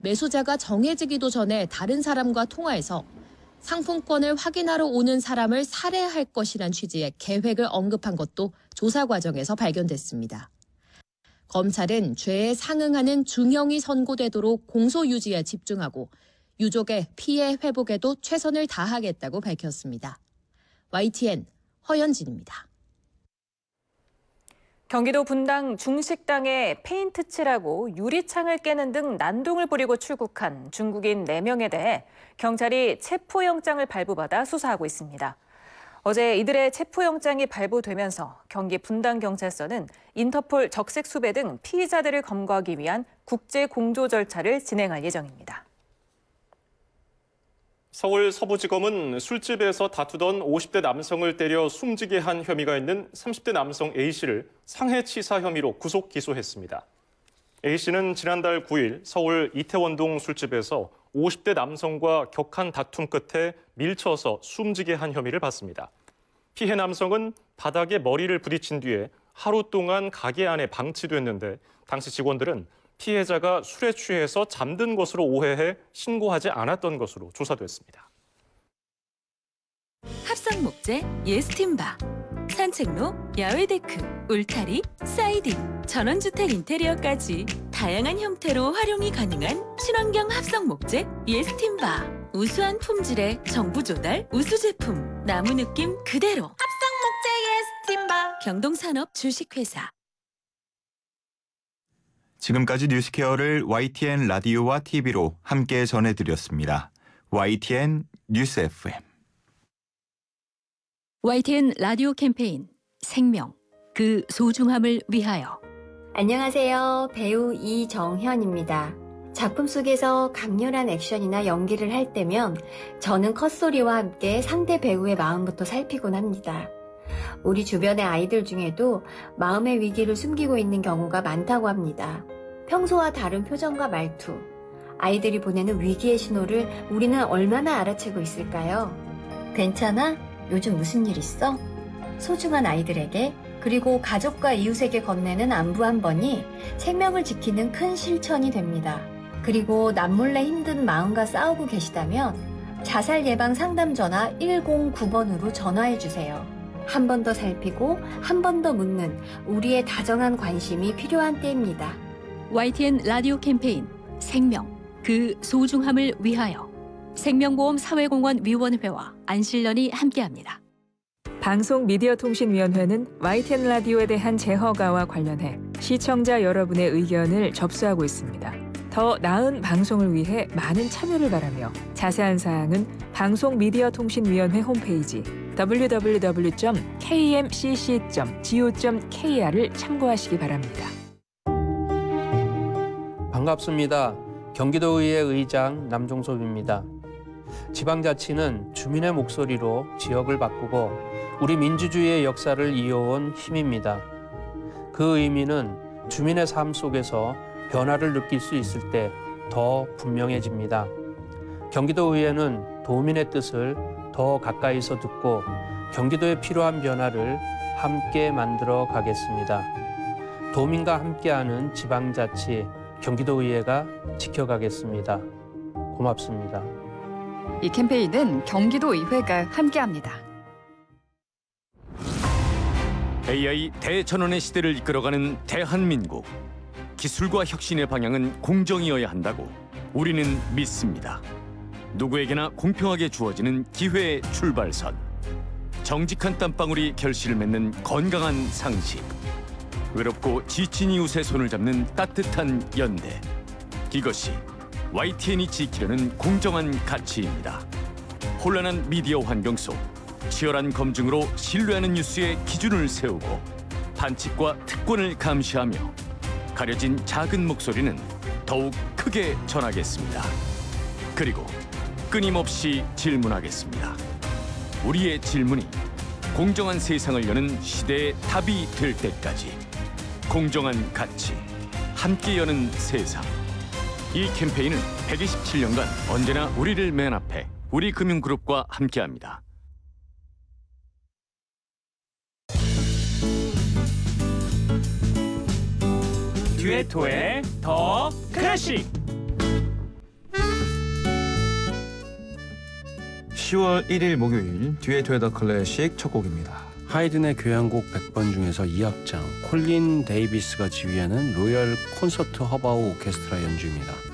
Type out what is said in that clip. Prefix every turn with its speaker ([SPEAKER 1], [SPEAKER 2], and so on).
[SPEAKER 1] 매수자가 정해지기도 전에 다른 사람과 통화해서 상품권을 확인하러 오는 사람을 살해할 것이란 취지의 계획을 언급한 것도 조사 과정에서 발견됐습니다. 검찰은 죄에 상응하는 중형이 선고되도록 공소 유지에 집중하고 유족의 피해 회복에도 최선을 다하겠다고 밝혔습니다. YTN 허연진입니다.
[SPEAKER 2] 경기도 분당 중식당에 페인트 칠하고 유리창을 깨는 등 난동을 부리고 출국한 중국인 4명에 대해 경찰이 체포영장을 발부받아 수사하고 있습니다. 어제 이들의 체포영장이 발부되면서 경기 분당경찰서는 인터폴 적색 수배 등 피의자들을 검거하기 위한 국제 공조 절차를 진행할 예정입니다.
[SPEAKER 3] 서울 서부지검은 술집에서 다투던 50대 남성을 때려 숨지게 한 혐의가 있는 30대 남성 A씨를 상해치사 혐의로 구속 기소했습니다. A씨는 지난달 9일 서울 이태원동 술집에서 50대 남성과 격한 다툼 끝에 밀쳐서 숨지게 한 혐의를 받습니다. 피해 남성은 바닥에 머리를 부딪힌 뒤에 하루 동안 가게 안에 방치됐는데 당시 직원들은 피해자가 술에 취해서 잠든 것으로 오해해 신고하지 않았던 것으로 조사됐습니다.
[SPEAKER 4] 합성 목재, 예스팀바, 산책로, 야외 데크, 울타리, 사이딩, 전원주택 인테리어까지 다양한 형태로 활용이 가능한 친환경 합성 목재, 예스팀바. 우수한 품질의 정부 조달, 우수 제품, 나무 느낌 그대로. 합성 목재 예스팀바. 경동산업 주식회사.
[SPEAKER 5] 지금까지 뉴스케어를 YTN 라디오와 TV로 함께 전해드렸습니다. YTN 뉴스 FM.
[SPEAKER 4] YTN 라디오 캠페인 생명, 그 소중함을 위하여.
[SPEAKER 6] 안녕하세요. 배우 이정현입니다. 작품 속에서 강렬한 액션이나 연기를 할 때면 저는 컷소리와 함께 상대 배우의 마음부터 살피곤 합니다. 우리 주변의 아이들 중에도 마음의 위기를 숨기고 있는 경우가 많다고 합니다. 평소와 다른 표정과 말투, 아이들이 보내는 위기의 신호를 우리는 얼마나 알아채고 있을까요? 괜찮아? 요즘 무슨 일 있어? 소중한 아이들에게 그리고 가족과 이웃에게 건네는 안부 한 번이 생명을 지키는 큰 실천이 됩니다. 그리고 남몰래 힘든 마음과 싸우고 계시다면 자살 예방 상담 전화 109번으로 전화해 주세요. 한 번 더 살피고 한 번 더 묻는 우리의 다정한 관심이 필요한 때입니다.
[SPEAKER 4] YTN 라디오 캠페인 생명, 그 소중함을 위하여. 생명보험 사회공헌위원회와 안실련이 함께합니다.
[SPEAKER 7] 방송미디어통신위원회는 YTN 라디오에 대한 재허가와 관련해 시청자 여러분의 의견을 접수하고 있습니다. 더 나은 방송을 위해 많은 참여를 바라며 자세한 사항은 방송미디어통신위원회 홈페이지 www.kmcc.go.kr을 참고하시기 바랍니다.
[SPEAKER 8] 반갑습니다. 경기도의회 의장 남종섭입니다. 지방자치는 주민의 목소리로 지역을 바꾸고 우리 민주주의의 역사를 이어온 힘입니다. 그 의미는 주민의 삶 속에서 변화를 느낄 수 있을 때 더 분명해집니다. 경기도의회는 도민의 뜻을 더 가까이서 듣고 경기도에 필요한 변화를 함께 만들어 가겠습니다. 도민과 함께하는 지방자치 경기도의회가 지켜가겠습니다. 고맙습니다.
[SPEAKER 9] 이 캠페인은 경기도의회가 함께합니다.
[SPEAKER 10] AI 대전환의 시대를 이끌어가는 대한민국. 기술과 혁신의 방향은 공정이어야 한다고 우리는 믿습니다. 누구에게나 공평하게 주어지는 기회의 출발선. 정직한 땀방울이 결실을 맺는 건강한 상식. 외롭고 지친 이웃의 손을 잡는 따뜻한 연대. 이것이 YTN이 지키려는 공정한 가치입니다. 혼란한 미디어 환경 속 치열한 검증으로 신뢰하는 뉴스의 기준을 세우고 반칙과 특권을 감시하며 가려진 작은 목소리는 더욱 크게 전하겠습니다. 그리고 끊임없이 질문하겠습니다. 우리의 질문이 공정한 세상을 여는 시대의 답이 될 때까지. 공정한 가치, 함께 여는 세상. 이 캠페인은 127년간 언제나 우리를 맨 앞에 우리금융그룹과 함께합니다.
[SPEAKER 11] 듀에토의 더 클래식. 10월 1일 목요일 듀엣 웨더 클래식 첫 곡입니다.
[SPEAKER 12] 하이든의 교향곡 100번 중에서 2악장 콜린 데이비스가 지휘하는 로열 콘서트 허바우 오케스트라 연주입니다.